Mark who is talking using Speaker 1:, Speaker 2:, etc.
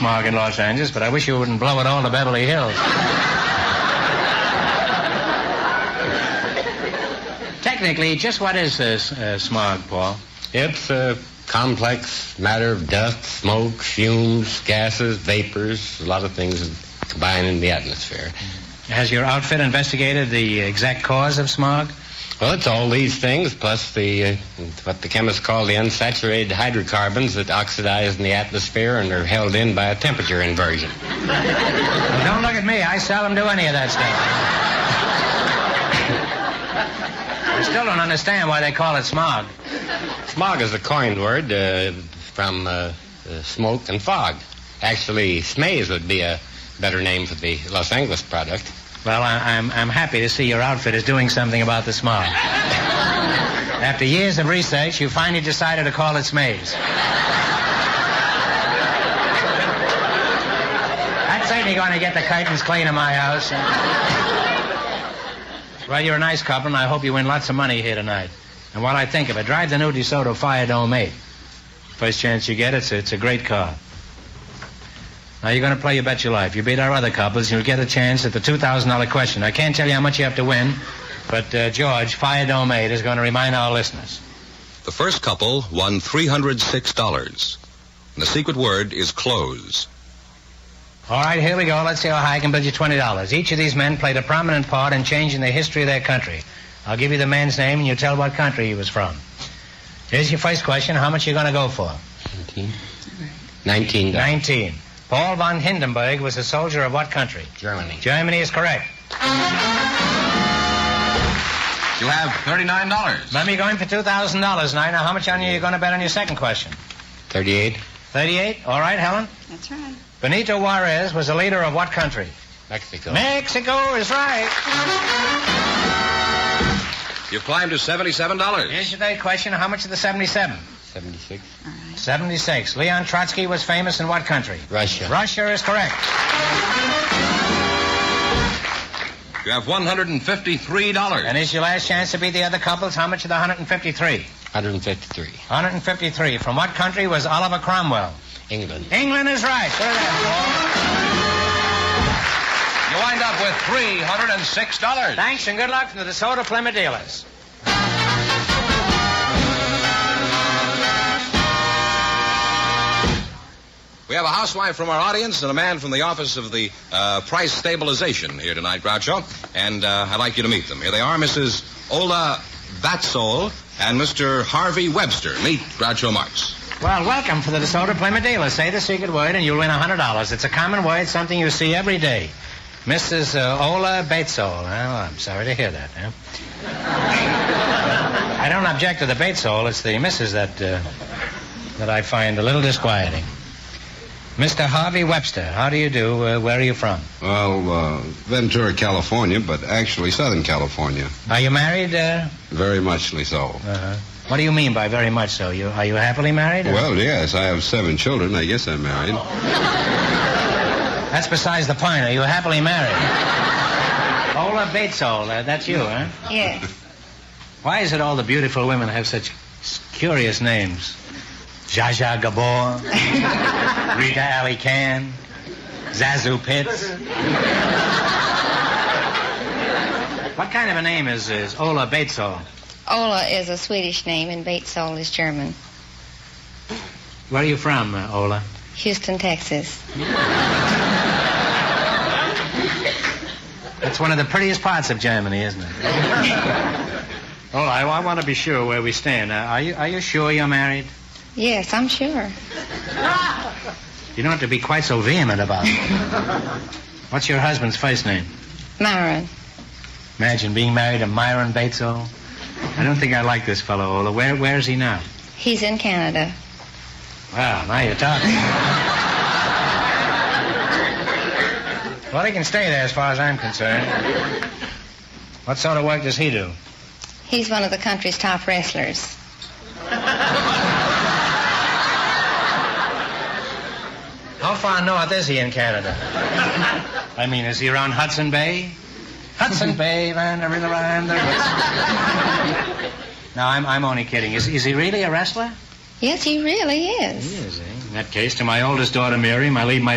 Speaker 1: smog in Los Angeles, but I wish you wouldn't blow it all to Beverly Hills. Technically, just what is smog, Paul?
Speaker 2: It's a complex matter of dust, smoke, fumes, gases, vapors, a lot of things that combine in the atmosphere.
Speaker 1: Has your outfit investigated the exact cause of smog?
Speaker 2: Well, it's all these things, plus what the chemists call the unsaturated hydrocarbons that oxidize in the atmosphere and are held in by a temperature inversion.
Speaker 1: Well, don't look at me. I seldom do any of that stuff. I still don't understand why they call it smog.
Speaker 2: Smog is a coined word from smoke and fog. Actually, smaze would be a better name for the Los Angeles product.
Speaker 1: Well, I'm happy to see your outfit is doing something about the smog. After years of research, you finally decided to call it smaze. That's certainly going to get the curtains clean in my house. Well, you're a nice couple, and I hope you win lots of money here tonight. And while I think of it, drive the new DeSoto Fire Dome 8. First chance you get, it's a great car. Now, you're going to play You Bet Your Life. You beat our other couples, you'll get a chance at the $2,000 question. I can't tell you how much you have to win, but George, Fire Dome 8 is going to remind our listeners.
Speaker 3: The first couple won $306. And the secret word is close.
Speaker 1: All right, here we go. Let's see how high I can bid you $20. Each of these men played a prominent part in changing the history of their country. I'll give you the man's name, and you tell what country he was from. Here's your first question. How much are you going to go for?
Speaker 2: 19.
Speaker 1: 19. Paul von Hindenburg was a soldier of what country?
Speaker 2: Germany.
Speaker 1: Germany is correct.
Speaker 3: You have $39.
Speaker 1: Remember, you're going for $2,000 now. Now, how much are you going to bet on your second question?
Speaker 2: 38.
Speaker 1: 38? All right, Helen?
Speaker 4: That's right.
Speaker 1: Benito Juarez was a leader of what country?
Speaker 2: Mexico.
Speaker 1: Mexico is right.
Speaker 3: You've climbed to $77.
Speaker 1: Here's your third question. How much of the 77?
Speaker 2: 76.
Speaker 4: All right.
Speaker 1: 76. Leon Trotsky was famous in what country?
Speaker 2: Russia.
Speaker 1: Russia is correct.
Speaker 3: You have $153.
Speaker 1: And here's your last chance to beat the other couples. How much of the 153?
Speaker 2: 153.
Speaker 1: 153. From what country was Oliver Cromwell?
Speaker 2: England.
Speaker 1: England is right. Put it there, Paul.
Speaker 3: You wind up with $306.
Speaker 1: Thanks and good luck from the DeSoto Plymouth dealers.
Speaker 3: We have a housewife from our audience and a man from the office of the price stabilization here tonight, Groucho. And I'd like you to meet them. Here they are, Mrs. Ola Batsol and Mr. Harvey Webster. Meet Groucho Marx.
Speaker 1: Well, welcome to the DeSoto Plymouth dealers. Say the secret word and you'll win $100. It's a common word, something you see every day. Mrs. Ola Batesole. Well, I'm sorry to hear that. I don't object to the Batesole. It's the Mrs. that I find a little disquieting. Mr. Harvey Webster, how do you do? Where are you from?
Speaker 5: Well, Ventura, California, but actually Southern California.
Speaker 1: Are you married?
Speaker 5: Very muchly so.
Speaker 1: Uh-huh. What do you mean by very much so? Are you happily married? Or?
Speaker 5: Well, yes, I have 7 children. I guess I'm married.
Speaker 1: That's besides the point. Are you happily married? Ola Batesole, that's you, huh?
Speaker 4: Yes.
Speaker 1: Why is it all the beautiful women have such curious names? Zsa Zsa Gabor, Rita Ali Khan, Zazu Pitts. What kind of a name is Ola Batesole?
Speaker 4: Ola is a Swedish name and Batesole is German.
Speaker 1: Where are you from, Ola?
Speaker 4: Houston, Texas.
Speaker 1: That's one of the prettiest parts of Germany, isn't it? Ola, I want to be sure where we stand. Are you sure you're married?
Speaker 4: Yes, I'm sure.
Speaker 1: You don't have to be quite so vehement about it. What's your husband's first name?
Speaker 4: Myron.
Speaker 1: Imagine being married to Myron Batesole. I don't think I like this fellow, Ola. Where is he now?
Speaker 4: He's in Canada.
Speaker 1: Well, now you're talking. Well, he can stay there as far as I'm concerned. What sort of work does he do?
Speaker 4: He's one of the country's top wrestlers.
Speaker 1: How far north is he in Canada? I mean, is he around Hudson Bay? Hudson Bay, man, I really rhyme. No, I'm only kidding. Is he really a wrestler?
Speaker 4: Yes, he really is.
Speaker 1: He is, eh? In that case, to my oldest daughter, Miriam, I leave my